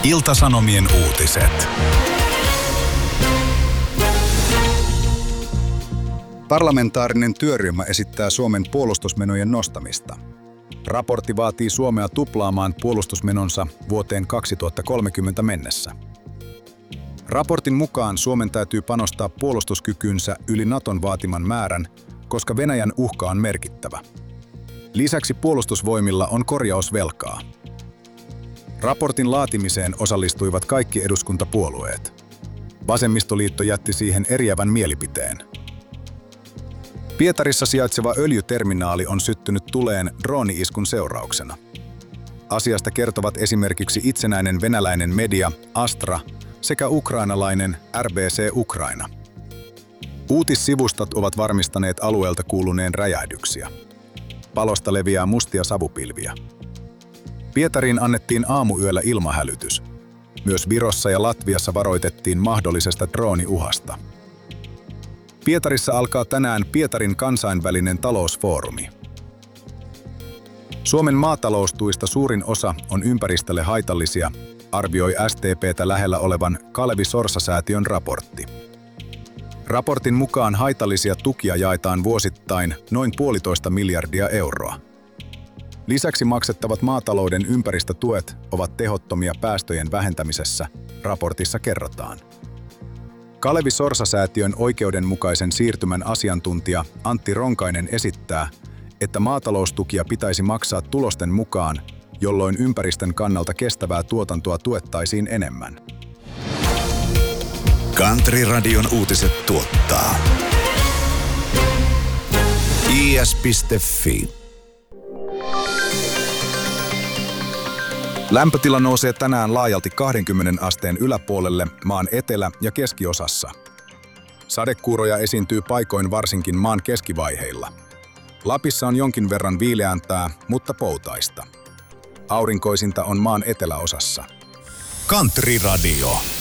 Ilta-Sanomien uutiset. Parlamentaarinen työryhmä esittää Suomen puolustusmenojen nostamista. Raportti vaatii Suomea tuplaamaan puolustusmenonsa vuoteen 2030 mennessä. Raportin mukaan Suomen täytyy panostaa puolustuskykyynsä yli Naton vaatiman määrän, koska Venäjän uhka on merkittävä. Lisäksi puolustusvoimilla on korjausvelkaa. Raportin laatimiseen osallistuivat kaikki eduskuntapuolueet. Vasemmistoliitto jätti siihen eriävän mielipiteen. Pietarissa sijaitseva öljyterminaali on syttynyt tuleen drooni-iskun seurauksena. Asiasta kertovat esimerkiksi itsenäinen venäläinen media Astra sekä ukrainalainen RBC Ukraina. Uutissivustot ovat varmistaneet alueelta kuuluneen räjähdyksiä. Palosta leviää mustia savupilviä. Pietariin annettiin aamuyöllä ilmahälytys. Myös Virossa ja Latviassa varoitettiin mahdollisesta drooniuhasta. Pietarissa alkaa tänään Pietarin kansainvälinen talousfoorumi. Suomen maataloustuista suurin osa on ympäristölle haitallisia, arvioi STP:tä lähellä olevan Kalevi Sorsa-säätiön raportti. Raportin mukaan haitallisia tukia jaetaan vuosittain noin 1,5 miljardia euroa. Lisäksi maksettavat maatalouden ympäristötuet ovat tehottomia päästöjen vähentämisessä, raportissa kerrotaan. Kalevi Sorsa-säätiön oikeudenmukaisen siirtymän asiantuntija Antti Ronkainen esittää, että maataloustukia pitäisi maksaa tulosten mukaan, jolloin ympäristön kannalta kestävää tuotantoa tuettaisiin enemmän. Country-radion uutiset tuottaa is.fi. Lämpötila nousee tänään laajalti 20 asteen yläpuolelle maan etelä- ja keskiosassa. Sadekuuroja esiintyy paikoin varsinkin maan keskivaiheilla. Lapissa on jonkin verran viileämpää, mutta poutaista. Aurinkoisinta on maan eteläosassa. Country-radio.